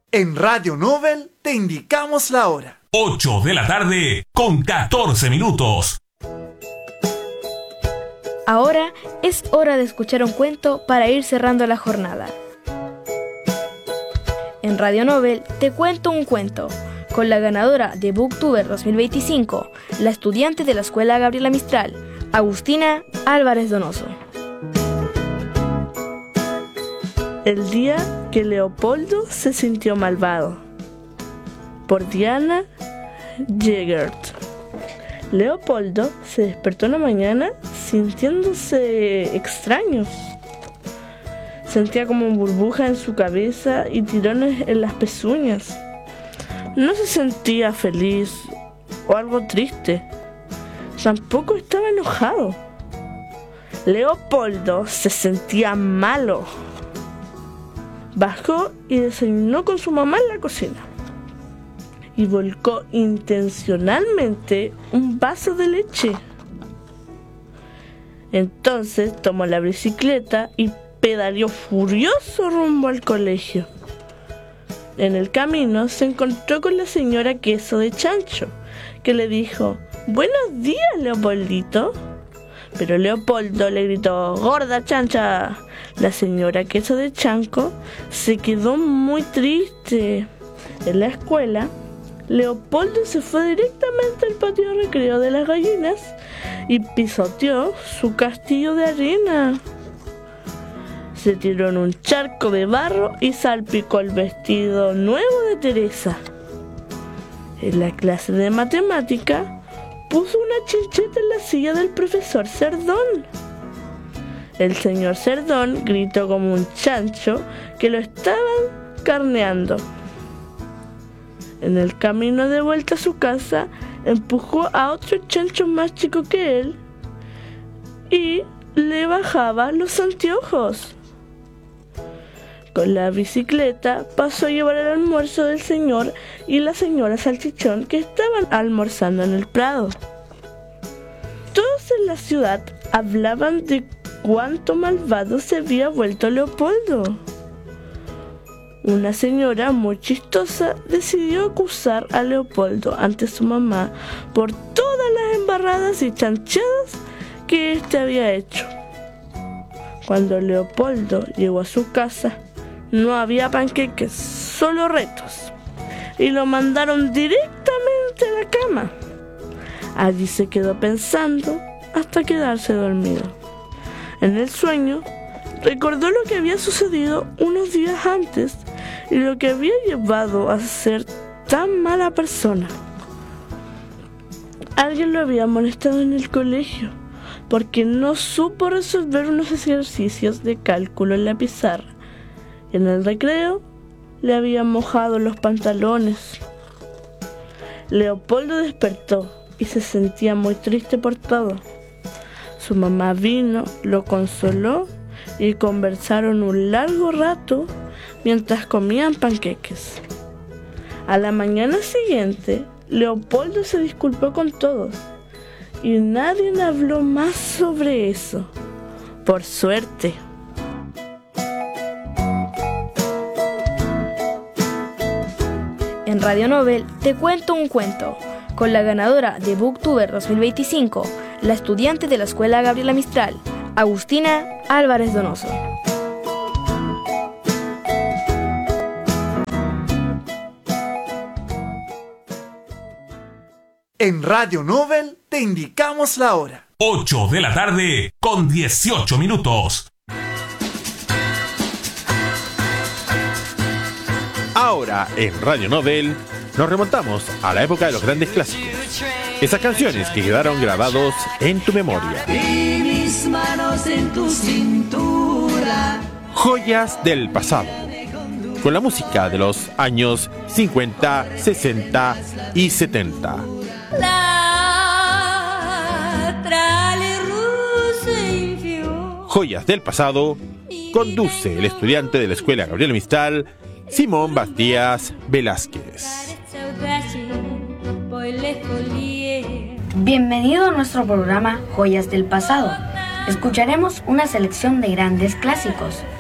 En Radio Nobel te indicamos la hora. 8 de la tarde con 14 minutos. Ahora es hora de escuchar un cuento para ir cerrando la jornada. En Radio Nobel te cuento un cuento, con la ganadora de Booktuber 2025, la estudiante de la Escuela Gabriela Mistral, Agustina Álvarez Donoso. El día que Leopoldo se sintió malvado, por Diana Jegert. Leopoldo se despertó una mañana sintiéndose extraño. Sentía como burbujas en su cabeza y tirones en las pezuñas. No se sentía feliz o algo triste. Tampoco estaba enojado. Leopoldo se sentía malo. Bajó y desayunó con su mamá en la cocina. Y volcó intencionalmente un vaso de leche. Entonces tomó la bicicleta y pedaleó furioso rumbo al colegio. En el camino se encontró con la señora Queso de Chancho, que le dijo: «Buenos días, Leopoldito». Pero Leopoldo le gritó: «¡Gorda chancha!». La señora Queso de Chanco se quedó muy triste. En la escuela, Leopoldo se fue directamente al patio de recreo de las gallinas y pisoteó su castillo de arena. Se tiró en un charco de barro y salpicó el vestido nuevo de Teresa. En la clase de matemática, puso una chincheta en la silla del profesor Cerdón. El señor Cerdón gritó como un chancho que lo estaban carneando. En el camino de vuelta a su casa, empujó a otro chancho más chico que él y le bajaba los anteojos. Con la bicicleta pasó a llevar el almuerzo del señor y la señora Salchichón, que estaban almorzando en el prado. Todos en la ciudad hablaban de cuánto malvado se había vuelto Leopoldo. Una señora muy chistosa decidió acusar a Leopoldo ante su mamá por todas las embarradas y chanchadas que éste había hecho. Cuando Leopoldo llegó a su casa, no había panqueques, solo retos, y lo mandaron directamente a la cama. Allí se quedó pensando hasta quedarse dormido. En el sueño, recordó lo que había sucedido unos días antes y lo que había llevado a ser tan mala persona. Alguien lo había molestado en el colegio porque no supo resolver unos ejercicios de cálculo en la pizarra. En el recreo le habían mojado los pantalones. Leopoldo despertó y se sentía muy triste por todo. Su mamá vino, lo consoló y conversaron un largo rato mientras comían panqueques. A la mañana siguiente, Leopoldo se disculpó con todos y nadie habló más sobre eso, por suerte. En Radio Nobel te cuento un cuento, con la ganadora de Booktuber 2025, la estudiante de la Escuela Gabriela Mistral, Agustina Álvarez Donoso. En Radio Nobel te indicamos la hora. 8 de la tarde con 18 minutos. Ahora en Radio Nobel nos remontamos a la época de los grandes clásicos. Esas canciones que quedaron grabados en tu memoria. Y mis manos en tu cintura. Joyas del pasado. Con la música de los años 50, 60 y 70. Joyas del pasado. Conduce el estudiante de la Escuela Gabriela Mistral, Simón Bastías Velázquez. Bienvenido a nuestro programa Joyas del Pasado. Escucharemos una selección de grandes clásicos